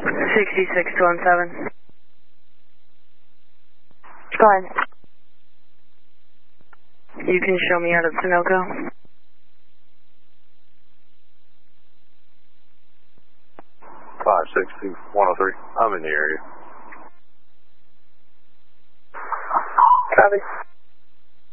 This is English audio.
6617. Go ahead. You can show me out of Sunoco. 560-103. I'm in the area. Copy.